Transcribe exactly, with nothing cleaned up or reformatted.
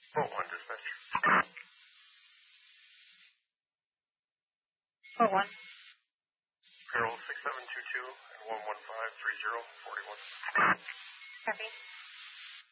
Oh, one dispatch. Oh, one. Carol six seven two two and one one five three zero forty one. Copy.